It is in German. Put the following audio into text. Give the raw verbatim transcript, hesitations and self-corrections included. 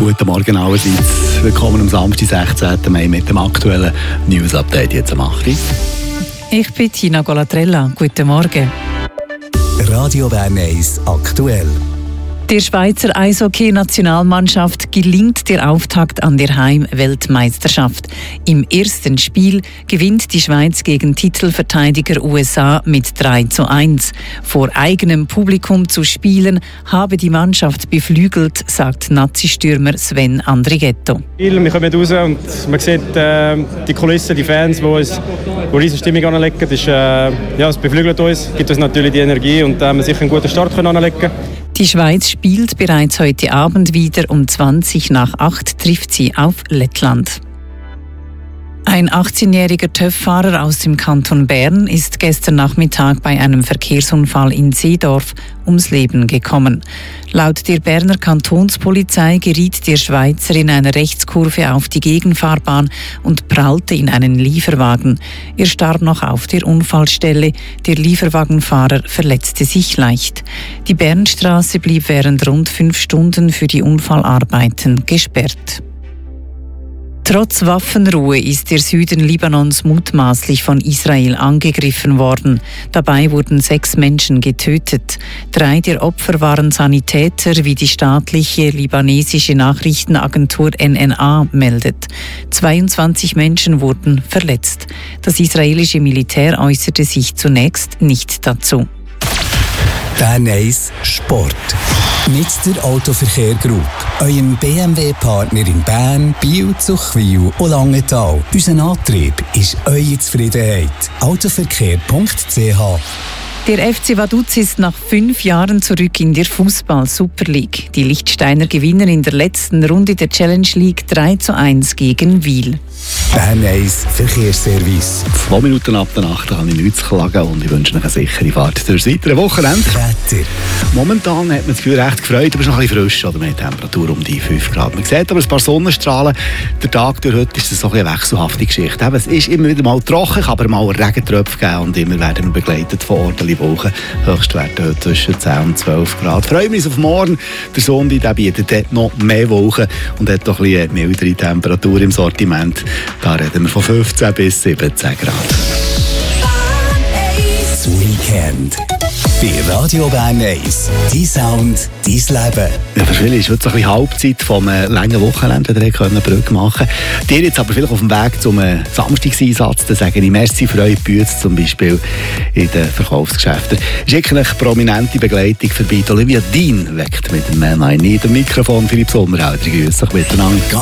Guten Morgen allerseits. Willkommen am Samstag, sechzehnten Mai mit dem aktuellen News-Update jetzt am acht Uhr. Ich bin Tina Golatrella. Guten Morgen. Radio Bern eins aktuell. Der Schweizer Eishockey-Nationalmannschaft gelingt der Auftakt an der Heim-Weltmeisterschaft. Im ersten Spiel gewinnt die Schweiz gegen Titelverteidiger U S A mit drei zu eins. Vor eigenem Publikum zu spielen, habe die Mannschaft beflügelt, sagt Nazi-Stürmer Sven Andrighetto. Wir kommen raus und man sieht äh, die Kulissen, die Fans, die uns die riesen Stimmung anlegen. Das, ist, äh, ja, es beflügelt uns, gibt uns natürlich die Energie und äh, wir sicher einen guten Start anlegen können. Die Schweiz spielt bereits heute Abend wieder. Um zwanzig nach acht trifft sie auf Lettland. Ein achtzehnjähriger TÜV-Fahrer aus dem Kanton Bern ist gestern Nachmittag bei einem Verkehrsunfall in Seedorf ums Leben gekommen. Laut der Berner Kantonspolizei geriet der Schweizer in einer Rechtskurve auf die Gegenfahrbahn und prallte in einen Lieferwagen. Er starb noch auf der Unfallstelle. Der Lieferwagenfahrer verletzte sich leicht. Die Bernstraße blieb während rund fünf Stunden für die Unfallarbeiten gesperrt. Trotz Waffenruhe ist der Süden Libanons mutmaßlich von Israel angegriffen worden. Dabei wurden sechs Menschen getötet. Drei der Opfer waren Sanitäter, wie die staatliche libanesische Nachrichtenagentur N N A meldet. zweiundzwanzig Menschen wurden verletzt. Das israelische Militär äußerte sich zunächst nicht dazu. Bern eins Sport. Mit der Autoverkehr Group, eurem B M W-Partner in Bern, Biel, Zuchwil und Langenthal. Unser Antrieb ist eure Zufriedenheit. autoverkehr punkt c h. Der F C Vaduz ist nach fünf Jahren zurück in der Fußball-Super League. Die Lichtsteiner gewinnen in der letzten Runde der Challenge League drei zu eins gegen Wiel. Bern eins Verkehrsservice. Zwei Minuten ab der Nacht habe ich nichts zu klagen und ich wünsche euch eine sichere Fahrt durch das weitere Wochenende. Wetter. Momentan hat man das Gefühl, recht gefreut, aber es ist noch ein bisschen frisch. Oder? Wir haben Temperatur um die fünf Grad. Man sieht aber ein paar Sonnenstrahlen. Der Tag durch heute ist so eine wechselhafte Geschichte. Es ist immer wieder mal trocken, aber mal Regentröpfe geben und immer werden wir begleitet von ordentlichen Wolken. Höchstwerte heute zwischen zehn und zwölf Grad. Freuen wir uns auf morgen. Der Sonntag der bietet dort noch mehr Wolken und hat doch ein bisschen mildere Temperatur im Sortiment. Da reden wir von fünfzehn bis siebzehn Grad. Das Weekend. Bei Radio Bern eins. Dein Sound, dein Leben. Ja, für viele ist heute so ein bisschen Halbzeit vom äh, langen Wochenende, die ihr Brücke machen könnt. Dir jetzt aber vielleicht auf dem Weg zum äh, Samstagseinsatz, da sage ich merci für eure Bühne, zum Beispiel in den Verkaufsgeschäften. Schicke euch prominente Begleitung vorbei. Olivia Dean weckt mit dem «Man I Need» am Mikrofon. Philipp Sommerhauser, grüß euch miteinander.